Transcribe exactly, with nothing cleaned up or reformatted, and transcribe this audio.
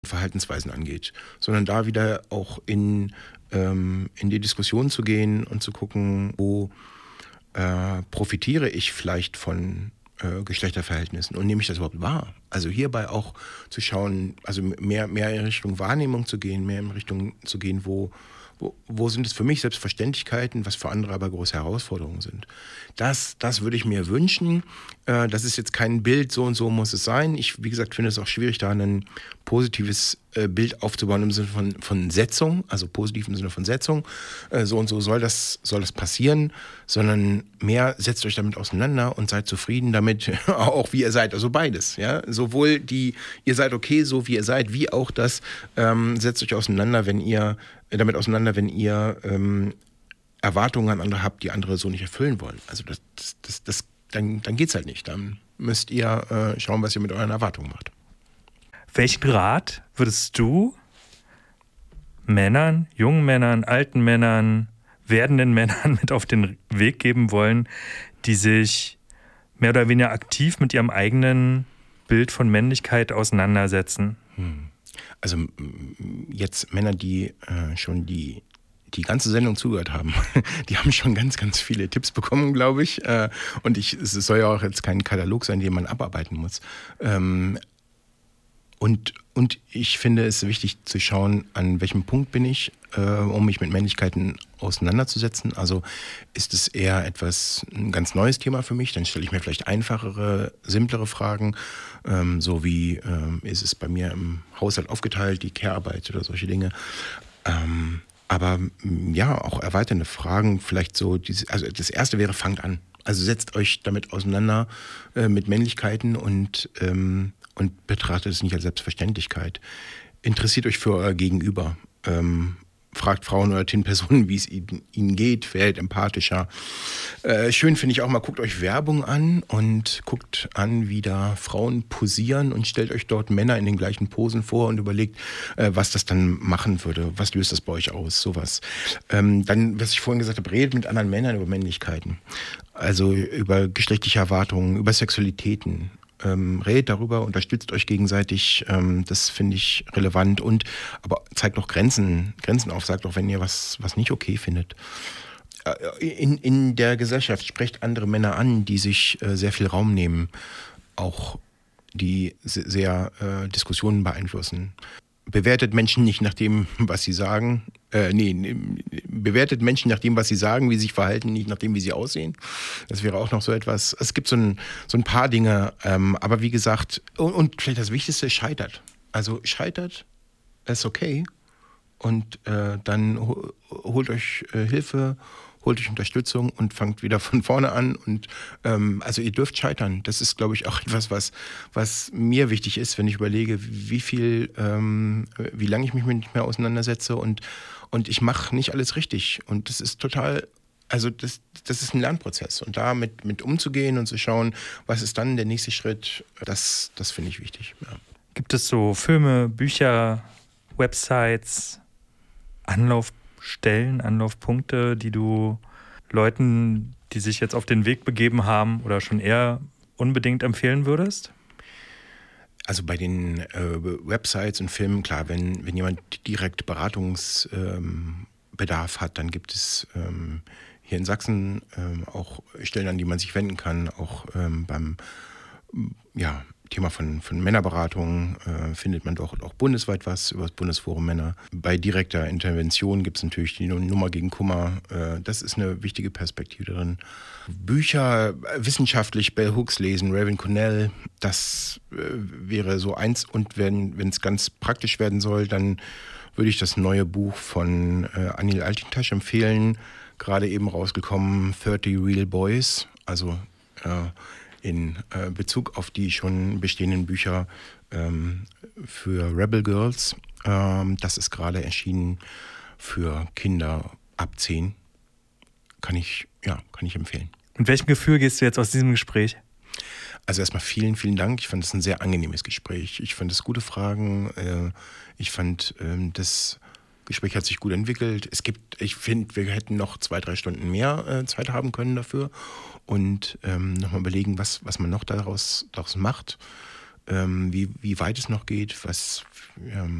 Verhaltensweisen angeht, sondern da wieder auch in, ähm, in die Diskussion zu gehen und zu gucken, wo äh, profitiere ich vielleicht von äh, Geschlechterverhältnissen und nehme ich das überhaupt wahr? Also hierbei auch zu schauen, also mehr, mehr in Richtung Wahrnehmung zu gehen, mehr in Richtung zu gehen, wo Wo, wo sind es für mich Selbstverständlichkeiten, was für andere aber große Herausforderungen sind. Das, das würde ich mir wünschen. Äh, das ist jetzt kein Bild, so und so muss es sein. Ich, wie gesagt, finde es auch schwierig, da ein positives äh, Bild aufzubauen im Sinne von, von Setzung, also positiv im Sinne von Setzung. Äh, so und so soll das, soll das passieren, sondern mehr setzt euch damit auseinander und seid zufrieden damit, auch wie ihr seid. Also beides. Ja? Sowohl die, ihr seid okay, so wie ihr seid, wie auch das, ähm, setzt euch auseinander, wenn ihr damit auseinander, wenn ihr ähm, Erwartungen an andere habt, die andere so nicht erfüllen wollen. Also das, das, das, das dann, dann geht's halt nicht. Dann müsst ihr äh, schauen, was ihr mit euren Erwartungen macht. Welchen Rat würdest du Männern, jungen Männern, alten Männern, werdenden Männern mit auf den Weg geben wollen, die sich mehr oder weniger aktiv mit ihrem eigenen Bild von Männlichkeit auseinandersetzen? Hm. Also jetzt Männer, die äh, schon die, die ganze Sendung zugehört haben, die haben schon ganz, ganz viele Tipps bekommen, glaube ich. Äh, und ich, es soll ja auch jetzt kein Katalog sein, den man abarbeiten muss. Ähm, und, und ich finde es wichtig zu schauen, an welchem Punkt bin ich, äh, um mich mit Männlichkeiten auseinanderzusetzen. Also ist es eher etwas, ein ganz neues Thema für mich, dann stelle ich mir vielleicht einfachere, simplere Fragen, ähm, so wie ähm, ist es bei mir im Haushalt aufgeteilt, die Care-Arbeit oder solche Dinge. Ähm, aber ja, auch erweiternde Fragen, vielleicht so, diese, also das erste wäre, fangt an. Also setzt euch damit auseinander äh, mit Männlichkeiten und, ähm, und betrachtet es nicht als Selbstverständlichkeit. Interessiert euch für euer Gegenüber. Ähm, fragt Frauen oder Teen-Personen, wie es ihnen, ihnen geht, werdet empathischer. Äh, schön finde ich auch mal, guckt euch Werbung an und guckt an, wie da Frauen posieren und stellt euch dort Männer in den gleichen Posen vor und überlegt, äh, was das dann machen würde. Was löst das bei euch aus? Sowas. Ähm, dann, was ich vorhin gesagt habe, redet mit anderen Männern über Männlichkeiten. Also über geschlechtliche Erwartungen, über Sexualitäten. Ähm, redet darüber, unterstützt euch gegenseitig, ähm, das finde ich relevant und aber zeigt auch Grenzen, Grenzen auf, sagt auch, wenn ihr was, was nicht okay findet. Äh, in, in der Gesellschaft sprecht andere Männer an, die sich äh, sehr viel Raum nehmen, auch die sehr äh, Diskussionen beeinflussen. Bewertet Menschen nicht nach dem, was sie sagen. Äh, nee, bewertet Menschen nach dem, was sie sagen, wie sie sich verhalten, nicht nach dem, wie sie aussehen. Das wäre auch noch so etwas. Es gibt so ein, so ein paar Dinge, ähm, aber wie gesagt, und, und vielleicht das Wichtigste, scheitert. Also scheitert, ist okay. Und äh, dann holt euch äh, Hilfe, holt euch Unterstützung und fangt wieder von vorne an. Und ähm, also ihr dürft scheitern. Das ist, glaube ich, auch etwas, was, was mir wichtig ist, wenn ich überlege, wie viel, ähm, wie lange ich mich mit nicht mehr auseinandersetze. Und, und ich mache nicht alles richtig. Und das ist total, also das, das ist ein Lernprozess. Und da mit, mit umzugehen und zu schauen, was ist dann der nächste Schritt, das, das finde ich wichtig. Ja. Gibt es so Filme, Bücher, Websites, Anlaufstellen, Anlaufpunkte, die du Leuten, die sich jetzt auf den Weg begeben haben oder schon eher unbedingt empfehlen würdest? Also bei den äh, Websites und Filmen, klar, wenn, wenn jemand direkt Beratungsbedarf ähm, hat, dann gibt es ähm, hier in Sachsen ähm, auch Stellen, an die man sich wenden kann, auch ähm, beim ja, Thema von, von Männerberatung äh, findet man doch auch bundesweit was über das Bundesforum Männer. Bei direkter Intervention gibt es natürlich die Nummer gegen Kummer. Äh, das ist eine wichtige Perspektive drin. Bücher wissenschaftlich, Bell Hooks lesen, Raven Connell, das äh, wäre so eins. Und wenn es ganz praktisch werden soll, dann würde ich das neue Buch von äh, Anil Altintasch empfehlen. Gerade eben rausgekommen, dreißig Real Boys, also äh, in äh, Bezug auf die schon bestehenden Bücher ähm, für Rebel Girls. Ähm, das ist gerade erschienen für Kinder ab zehn. Kann ich, ja, kann ich empfehlen. Mit welchem Gefühl gehst du jetzt aus diesem Gespräch? Also erstmal vielen, vielen Dank. Ich fand es ein sehr angenehmes Gespräch. Ich fand es gute Fragen. Äh, ich fand, äh, das Gespräch hat sich gut entwickelt. Es gibt, ich finde, wir hätten noch zwei, drei Stunden mehr äh, Zeit haben können dafür. Und ähm, nochmal überlegen, was, was man noch daraus, daraus macht, ähm, wie, wie weit es noch geht, was, ähm,